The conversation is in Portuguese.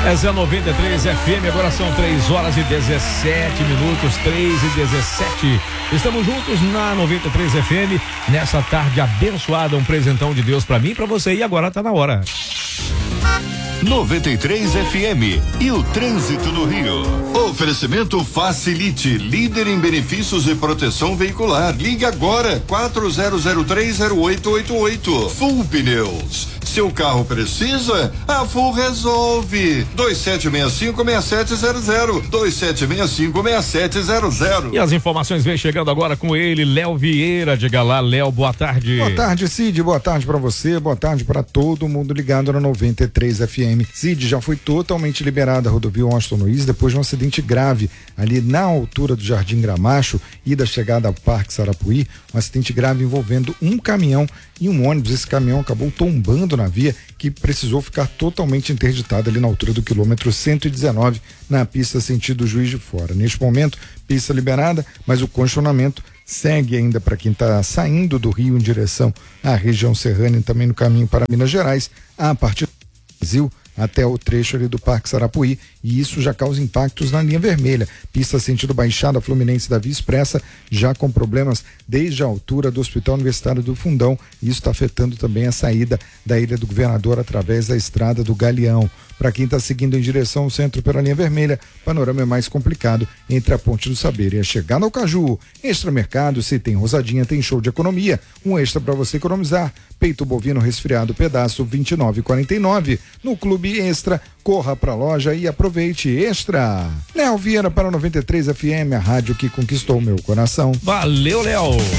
Essa é a 93 FM, agora são 3h17, 3h17. Estamos juntos na 93 FM, nessa tarde abençoada, um presentão de Deus pra mim e pra você, e agora tá na hora. 93 FM e o trânsito no Rio. Oferecimento Facilite, líder em benefícios e proteção veicular. Ligue agora, 40030888. Full Pneus. Seu carro precisa? A Full resolve. 2765-6700. 2765-6700. E as informações vêm chegando agora com ele, Léo Vieira. Diga lá, Léo, boa tarde. Boa tarde, Cid. Boa tarde pra você. Boa tarde pra todo mundo ligado na 93 FM. Cid, já foi totalmente liberada a rodovia Washington Luiz depois de um acidente grave ali na altura do Jardim Gramacho e da chegada ao Parque Sarapuí. Um acidente grave envolvendo um caminhão e um ônibus. Esse caminhão acabou tombando na via, que precisou ficar totalmente interditada ali na altura do quilômetro 119, na pista sentido Juiz de Fora. Neste momento, pista liberada, mas o congestionamento segue ainda para quem está saindo do Rio em direção à região serrana e também no caminho para Minas Gerais, a partir do Brasil até o trecho ali do Parque Sarapuí, e isso já causa impactos na linha vermelha. Pista sentido Baixada Fluminense da Via Expressa, já com problemas desde a altura do Hospital Universitário do Fundão. Isso está afetando também a saída da Ilha do Governador através da Estrada do Galeão. Para quem está seguindo em direção ao centro pela linha vermelha, o panorama é mais complicado entre a Ponte do Saber e a chegada ao Caju. Extra Mercado, se tem Rosadinha, tem show de economia. Um extra para você economizar. Peito bovino resfriado, pedaço 29,49. No Clube Extra, corra pra loja e aproveite. Extra. Léo Vieira para 93 FM, a rádio que conquistou meu coração. Valeu, Léo.